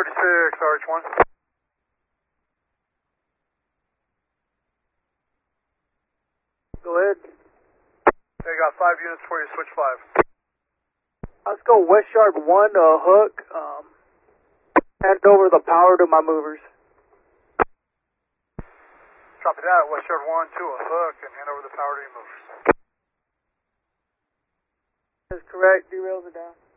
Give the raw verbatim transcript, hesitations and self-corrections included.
thirty-six, R H one. Go ahead. They got five units for you, switch five. Let's go West Yard one to Hook. Um, hand over the power to my movers. Copy that, West Yard one to a Hook and hand over the power to your movers. That's correct, derails are down.